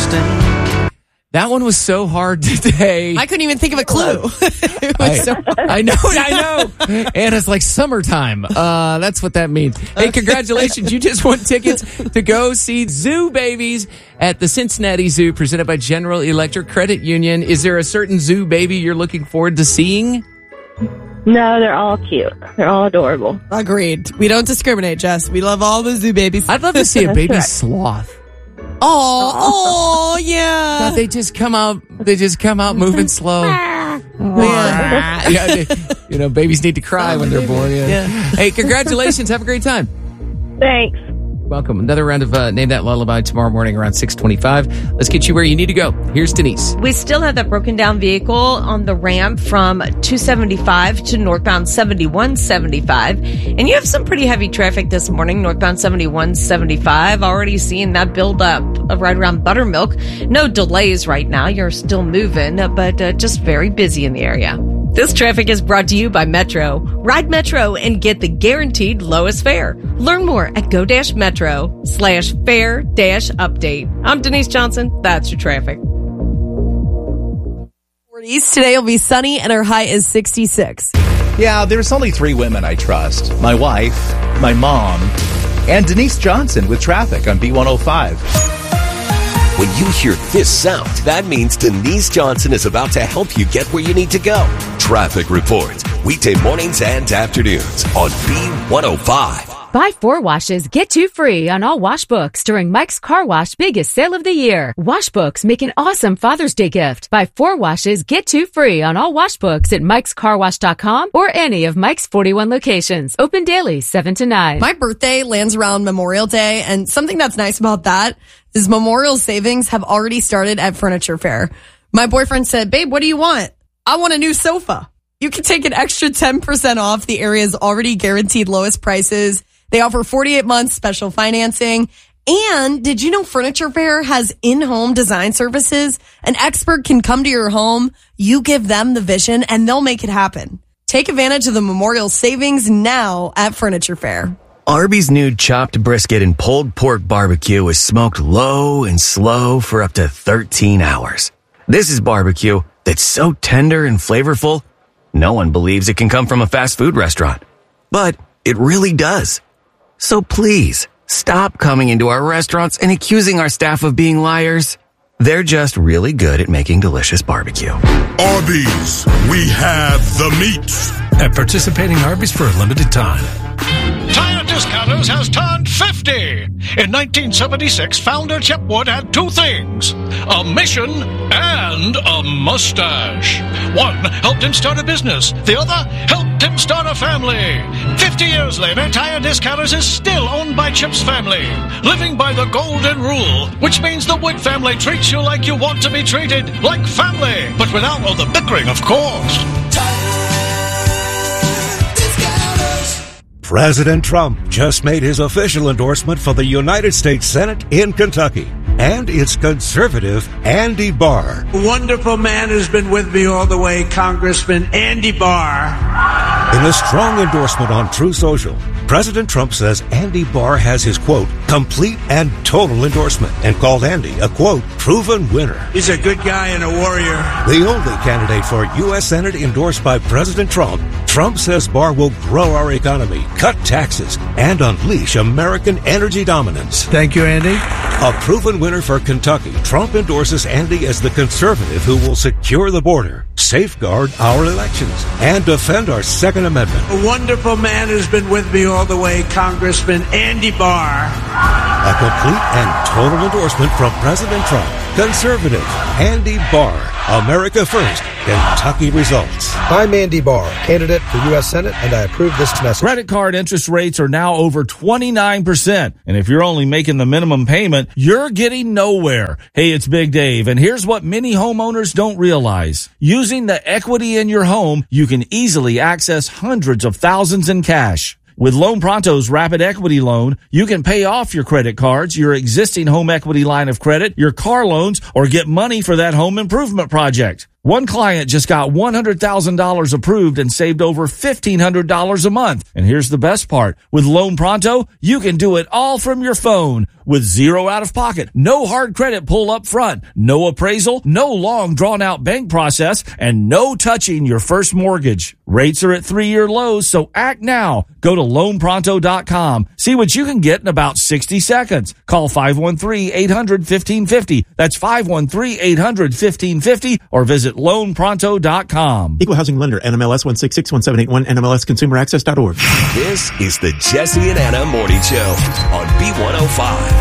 stain. That one was so hard today. I couldn't even think of a clue. It was so hard. I know. And it's like summertime. That's what that means. Hey, congratulations. You just won tickets to go see Zoo Babies at the Cincinnati Zoo, presented by General Electric Credit Union. Is there a certain zoo baby you're looking forward to seeing? No, they're all cute. They're all adorable. Agreed. We don't discriminate, Jess. We love all the zoo babies. I'd love to see a baby right. sloth. Oh, yeah. They just come out moving slow. Babies need to cry when they're born. Yeah. Hey, congratulations. Have a great time. Thanks. Welcome. Another round of Name That Lullaby tomorrow morning around 6:25. Let's get you where you need to go. Here's Denise. We still have that broken down vehicle on the ramp from 275 to northbound 7175. And you have some pretty heavy traffic this morning, northbound 7175. Already seeing that build up right around Buttermilk. No delays right now. You're still moving, but just very busy in the area. This traffic is brought to you by Metro. Ride Metro and get the guaranteed lowest fare. Learn more at go-metro/fare-update. I'm Denise Johnson. That's your traffic. Today will be sunny and our high is 66. Yeah, there's only 3 women I trust. My wife, my mom, and Denise Johnson with traffic on B105. When you hear this sound, that means Denise Johnson is about to help you get where you need to go. Traffic Report, weekday mornings and afternoons on B105. Buy 4 washes, get 2 free on all wash books during Mike's Car Wash biggest sale of the year. Wash books make an awesome Father's Day gift. Buy 4 washes, get 2 free on all wash books at mikescarwash.com or any of Mike's 41 locations. Open daily, 7 to 9. My birthday lands around Memorial Day, and something that's nice about that is Memorial savings have already started at Furniture Fair. My boyfriend said, "Babe, what do you want?" "I want a new sofa." You can take an extra 10% off the area's already guaranteed lowest prices. They offer 48 months special financing. And did you know Furniture Fair has in-home design services? An expert can come to your home, you give them the vision, and they'll make it happen. Take advantage of the Memorial savings now at Furniture Fair. Arby's new chopped brisket and pulled pork barbecue is smoked low and slow for up to 13 hours. This is barbecue that's so tender and flavorful, no one believes it can come from a fast food restaurant. But it really does. So please, stop coming into our restaurants and accusing our staff of being liars. They're just really good at making delicious barbecue. Arby's, we have the meats. At participating Arby's for a limited time. Tire Discounters has turned 50. In 1976, founder Chip Wood had 2 things, a mission and a mustache. One helped him start a business. The other helped him start a family. 50 years later, Tire Discounters is still owned by Chip's family, living by the golden rule, which means the Wood family treats you like you want to be treated, like family, but without all the bickering, of course. President Trump just made his official endorsement for the United States Senate in Kentucky. And it's conservative Andy Barr. A wonderful man who's been with me all the way, Congressman Andy Barr. In a strong endorsement on True Social, President Trump says Andy Barr has his, quote, complete and total endorsement, and called Andy a, quote, proven winner. He's a good guy and a warrior. The only candidate for U.S. Senate endorsed by President Trump, Trump says Barr will grow our economy, cut taxes, and unleash American energy dominance. Thank you, Andy. A proven winner for Kentucky, Trump endorses Andy as the conservative who will secure the border, safeguard our elections, and defend our Second Amendment. A wonderful man who's been with me all the way, Congressman Andy Barr. A complete and total endorsement from President Trump. Conservative Andy Barr. America First. Kentucky results. I'm Andy Barr, candidate for U.S. Senate, and I approve this message. Credit card interest rates are now over 29%. And if you're only making the minimum payment, you're getting nowhere. Hey, it's Big Dave, and here's what many homeowners don't realize. Using the equity in your home, you can easily access hundreds of thousands in cash. With Loan Pronto's Rapid Equity Loan, you can pay off your credit cards, your existing home equity line of credit, your car loans, or get money for that home improvement project. One client just got $100,000 approved and saved over $1,500 a month. And here's the best part. With Loan Pronto, you can do it all from your phone with zero out of pocket, no hard credit pull up front, no appraisal, no long drawn out bank process, and no touching your first mortgage. Rates are at 3-year lows, so act now. Go to loanpronto.com. See what you can get in about 60 seconds. Call 513-800-1550. That's 513-800-1550 or visit loanpronto.com. Equal Housing Lender, NMLS 1661781, NMLSConsumerAccess.org. This is the Jesse and Anna Morning Show on B105.